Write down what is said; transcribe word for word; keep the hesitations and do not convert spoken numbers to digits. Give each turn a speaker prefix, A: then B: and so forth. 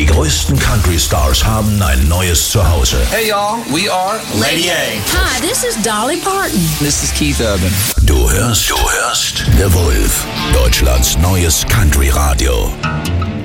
A: Die größten Country-Stars haben ein neues Zuhause.
B: Hey y'all, we are Lady A.
C: Hi, this is Dolly Parton.
B: This is Keith Urban.
A: Du hörst, du hörst The Wolf, Deutschlands neues Country-Radio.